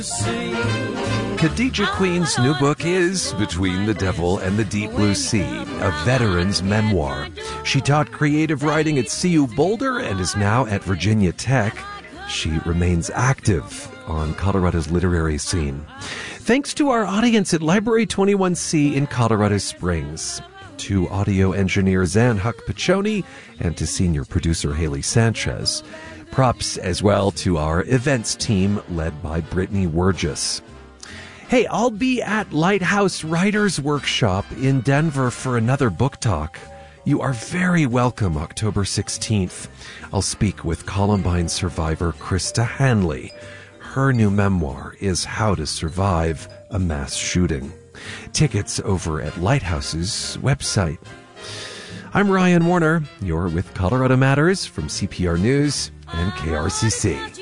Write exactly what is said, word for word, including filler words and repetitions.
Khadija Queen's new book is Between the Devil and the Deep Blue Sea, a veteran's memoir. She taught creative writing at C U Boulder and is now at Virginia Tech. She remains active on Colorado's literary scene. Thanks to our audience at Library twenty-one C in Colorado Springs, to audio engineer Zan Huck Piccioni, and to senior producer Haley Sanchez. Props as well to our events team led by Brittany Wurgis. Hey, I'll be at Lighthouse Writers Workshop in Denver for another book talk. You are very welcome October sixteenth. I'll speak with Columbine survivor Krista Hanley. Her new memoir is How to Survive a Mass Shooting. Tickets over at Lighthouse's website. I'm Ryan Warner. You're with Colorado Matters from C P R News and K R C C.